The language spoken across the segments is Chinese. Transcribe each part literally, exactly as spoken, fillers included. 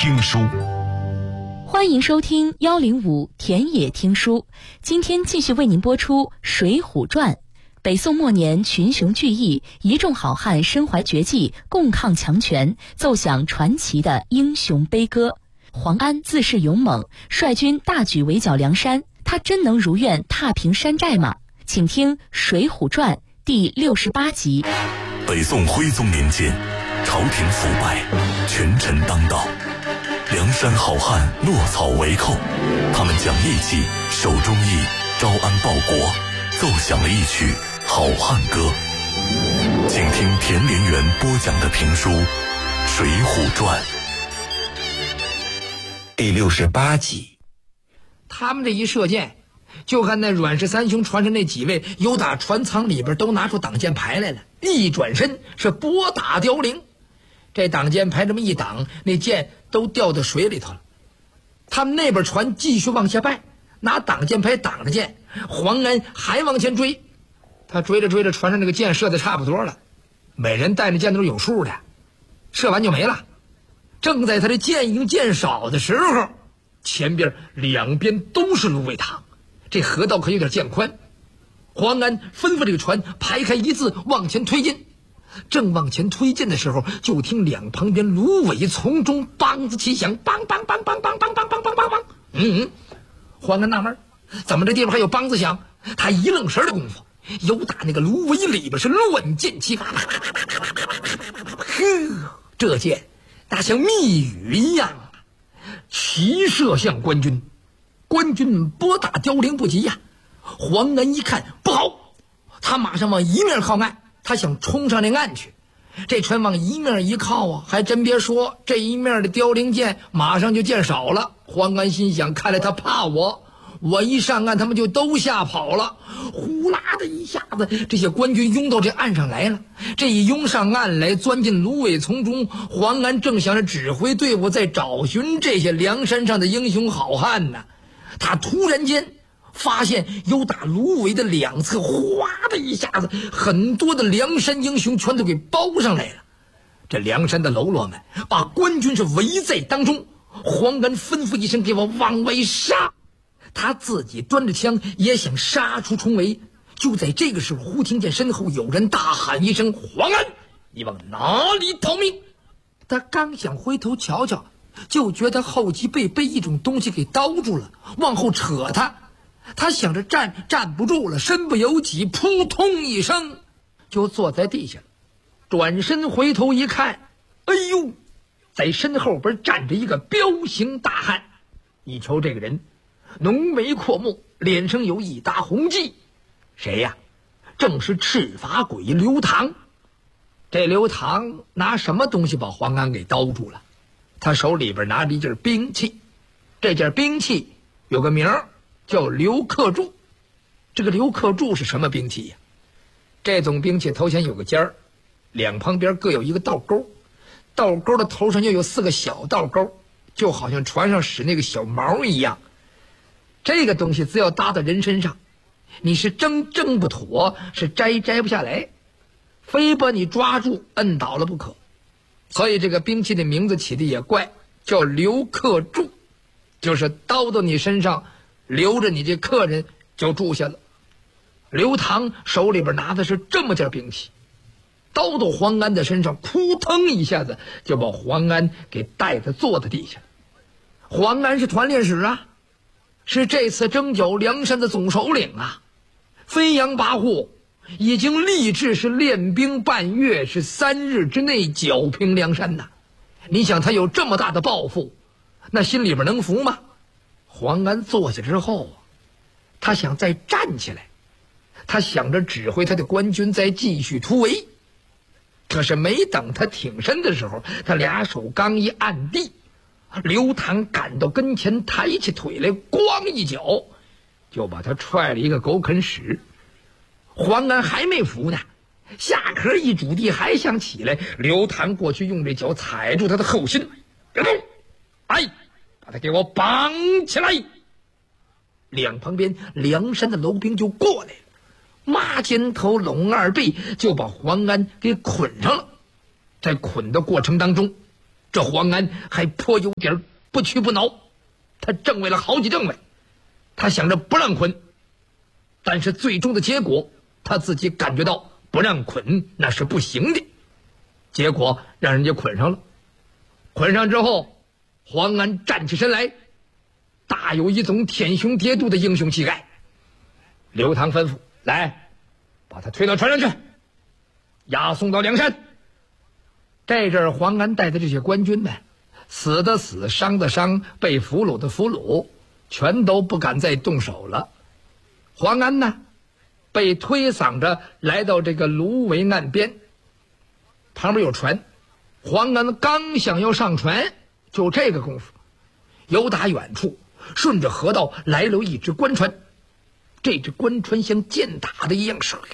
听书。 欢迎收听幺零五田野听书，今天继续为您播出《水浒传》。北宋末年群雄聚义，一众好汉身怀绝技，共抗强权，奏响传奇的英雄悲歌。黄安自恃勇猛，率军大举围剿梁山，他真能如愿踏平山寨吗？请听《水浒传》第六十八集。 北宋徽宗年间，朝廷腐败，权臣当道，梁山好汉落草为寇，他们讲义气，守忠义，招安报国，奏响了一曲好汉歌。请听田连元播讲的评书《水浒传》 第六十八集。 他们这一射箭，就看那阮氏三兄船上那几位由打船舱里边都拿出挡箭牌来了，一转身是拨打凋零。这挡箭牌这么一挡，那箭都掉到水里头了。他们那边船继续往下败，拿挡箭牌挡着箭，黄安还往前追。他追着追着，船上这个箭射的差不多了，每人带着箭都是有数的，射完就没了。正在他的箭营箭少的时候，前边两边都是芦苇塘，这河道可有点见宽。黄安吩咐这个船排开一字往前推进，正往前推进的时候，就听两旁边芦苇丛中梆子齐响，梆梆梆梆梆梆梆梆梆梆梆。嗯，黄安纳闷，怎么这地方还有梆子响？他一愣神的功夫，由打那个芦苇里边是乱箭齐发，呵，这箭那像密语一样，齐射向官军。官军拨打凋零不及呀、啊！黄安一看不好，他马上往一面靠岸，他想冲上那岸去。这船往一面一靠啊，还真别说，这一面的凋零箭马上就箭少了。黄安心想，看来他怕我，我一上岸他们就都吓跑了。呼啦的一下子，这些官军拥到这岸上来了。这一拥上岸来，钻进芦苇丛中，黄安正想着指挥队伍在找寻这些梁山上的英雄好汉呢，他突然间发现有打芦苇的两侧，哗的一下子，很多的梁山英雄全都给包上来了。这梁山的喽啰们把官军是围在当中，黄安吩咐一声，给我往外杀。他自己端着枪也想杀出重围。就在这个时候，忽听见身后有人大喊一声：黄安，你往哪里逃命？他刚想回头瞧瞧，就觉得后脊背被一种东西给叨住了，往后扯他。他想着站站不住了，身不由己，扑通一声就坐在地下了。转身回头一看，哎呦，在身后边站着一个彪形大汉。你瞅这个人，浓眉阔目，脸上有一搭红髻。谁呀？正是赤发鬼刘唐。这刘唐拿什么东西把黄安给叨住了？他手里边拿着一件兵器，这件兵器有个名儿叫刘克柱。这个刘克柱是什么兵器呀？这种兵器头前有个尖儿，两旁边各有一个倒钩，倒钩的头上又有四个小倒钩，就好像船上使那个小毛一样。这个东西只要搭在人身上，你是挣挣不妥，是摘摘不下来，非把你抓住摁倒了不可。所以这个兵器的名字起的也怪，叫刘克柱，就是刀到你身上，留着你这客人就住下了。刘唐手里边拿的是这么件兵器，刀到黄安的身上，扑腾一下子就把黄安给带着坐在地下。黄安是团练使啊，是这次征剿梁山的总首领啊，飞扬跋扈，已经立志是练兵半月，是三日之内剿平梁山呐。你想他有这么大的抱负，那心里边能服吗？黄安坐下之后，他想再站起来，他想着指挥他的官军再继续突围。可是没等他挺身的时候，他俩手刚一按地，刘唐赶到跟前，抬起腿来，咣一脚就把他踹了一个狗啃屎。黄安还没服呢，下壳一拄地还想起来，刘唐过去用这脚踩住他的后心，别动，哎，把他给我绑起来。两旁边梁山的楼兵就过来了，抹肩头拢二背，就把黄安给捆上了。在捆的过程当中， 这黄安还颇有点不屈不挠，他证伪了好几证伪，他想着不让捆，但是最终的结果他自己感觉到不让捆那是不行的，结果让人家捆上了。捆上之后，黄安站起身来，大有一种天雄叠肚的英雄气概。刘唐吩咐：来，把他推到船上去，押送到梁山。这阵儿黄安带的这些官军们，死的死，伤的伤，被俘虏的俘虏，全都不敢再动手了。黄安呢，被推搡着来到这个芦苇岸边，旁边有船。黄安刚想要上船，就这个功夫，由打远处顺着河道来了一只官船，这只官船像箭打的一样，是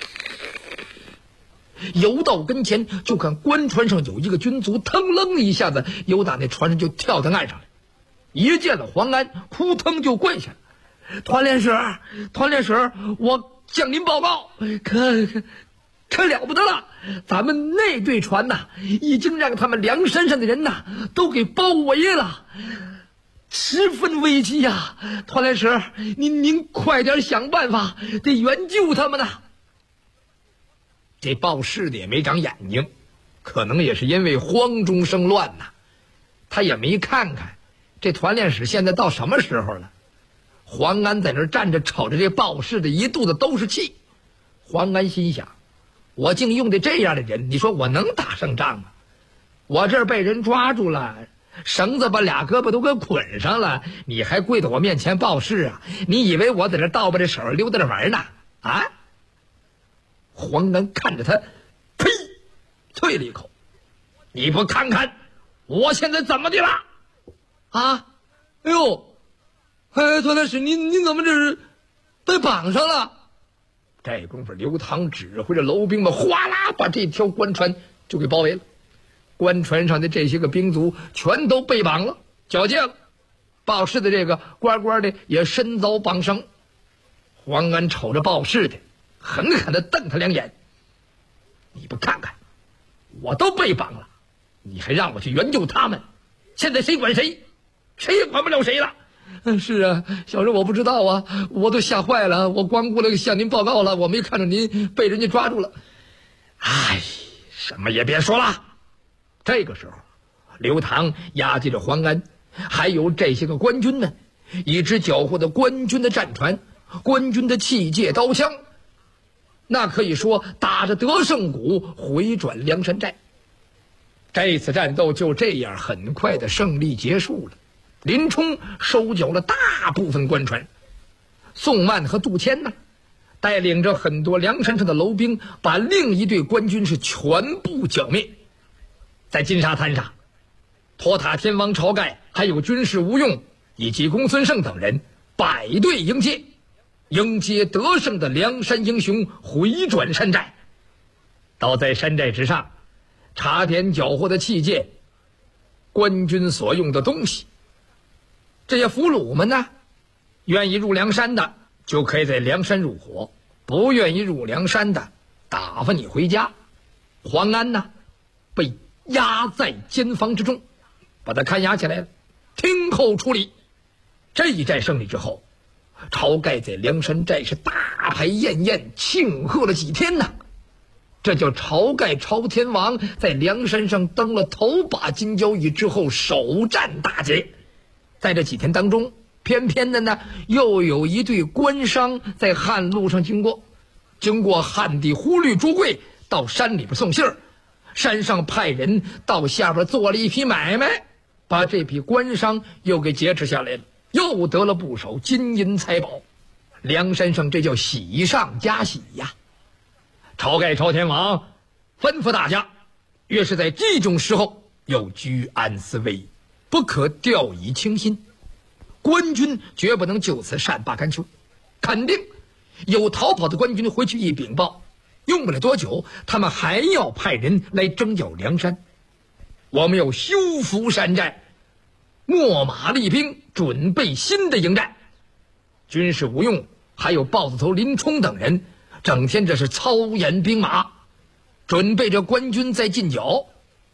游到跟前，就看官船上有一个军卒，腾楞一下子由打那船上就跳到岸上来，一见了黄安，扑腾就跪下了。团练使，团练使，我向您报告，可可可了不得了，咱们那队船呐，已经让他们梁山上的人呐都给包围了，十分危机呀！团练使，您您快点想办法，得援救他们呐！这报事的也没长眼睛，可能也是因为慌中生乱呐，他也没看看这团练使现在到什么时候了。黄安在那儿站着，瞅着这报事的一肚子都是气。黄安心想，我竟用的这样的人，你说我能打胜仗吗？我这儿被人抓住了，绳子把俩胳膊都给捆上了，你还跪到我面前报事啊？你以为我在这倒把这手溜达着玩呢？啊！黄安看着他，呸，啐了一口，你不看看我现在怎么的了？啊！哎呦，哎，团练使，您您怎么这是被绑上了？这功夫，刘唐指挥着楼兵们哗啦把这条官船就给包围了。官船上的这些个兵卒全都被绑了，缴械了。报事的这个乖乖的也身遭绑伤。黄安瞅着报事的，狠狠地瞪他两眼：你不看看，我都被绑了，你还让我去援救他们？现在谁管谁？谁也管不了谁了。嗯，是啊，小人我不知道啊，我都吓坏了，我光顾了向您报告了，我没看着您被人家抓住了。哎，什么也别说了。这个时候，刘唐押解着黄安，还有这些个官军们，一支缴获的官军的战船，官军的器械刀枪，那可以说打着德胜鼓回转梁山寨。这次战斗就这样很快的胜利结束了。林冲收缴了大部分官船，宋曼和杜迁呢，带领着很多梁山上的楼兵，把另一队官军是全部剿灭。在金沙滩上，托塔天王晁盖还有军师吴用以及公孙胜等人摆队迎接，迎接得胜的梁山英雄回转山寨。倒在山寨之上，查点缴获的器械，官军所用的东西。这些俘虏们呢，愿意入梁山的就可以在梁山入伙，不愿意入梁山的打发你回家。黄安呢，被押在监房之中，把他看押起来了，听候处理。这一战胜利之后，晁盖在梁山寨是大排宴宴，庆贺了几天呢。这叫晁盖晁天王在梁山上登了头把金交椅之后首战大捷。在这几天当中，偏偏的呢，又有一队官商在汉路上经过，经过汉地忽律朱贵到山里边送信儿，山上派人到下边做了一批买卖，把这批官商又给劫持下来了，又得了不少金银财宝。梁山上这叫喜上加喜呀！晁盖晁天王吩咐大家，越是在这种时候要居安思危，不可掉以轻心，官军绝不能就此善罢甘休，肯定有逃跑的官军回去一禀报，用不了多久，他们还要派人来征剿梁山。我们要修复山寨，秣马厉兵，准备新的营寨。军师吴用还有豹子头林冲等人，整天这是操演兵马，准备着官军在进剿。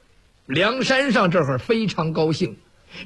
梁山上这会儿非常高兴，